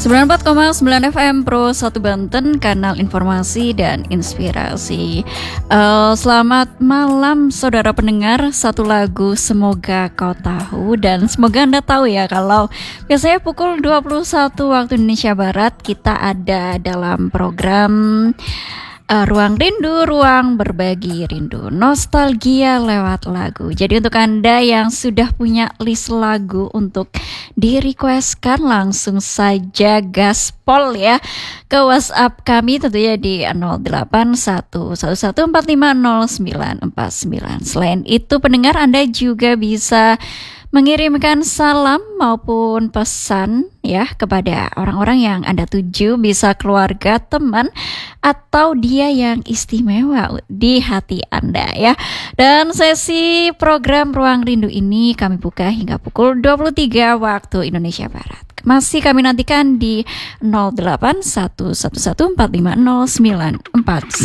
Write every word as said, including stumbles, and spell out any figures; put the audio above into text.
sembilan puluh empat koma sembilan F M Pro satu Banten, kanal informasi dan inspirasi. Uh, selamat malam saudara pendengar, satu lagu semoga kau tahu. Dan semoga Anda tahu ya, kalau biasanya pukul dua puluh satu waktu Indonesia Barat kita ada dalam program Uh, Ruang Rindu, Ruang Berbagi Rindu, nostalgia lewat lagu. Jadi untuk Anda yang sudah punya list lagu untuk di-requestkan, langsung saja gaspol ya ke WhatsApp kami tentunya di nol delapan satu satu satu empat lima nol sembilan empat sembilan. Selain itu pendengar, Anda juga bisa mengirimkan salam maupun pesan ya kepada orang-orang yang Anda tuju, bisa keluarga, teman, atau dia yang istimewa di hati Anda ya. Dan sesi program Ruang Rindu ini kami buka hingga pukul dua puluh tiga waktu Indonesia Barat. Masih kami nantikan di nol delapan satu satu satu empat lima nol sembilan empat sembilan.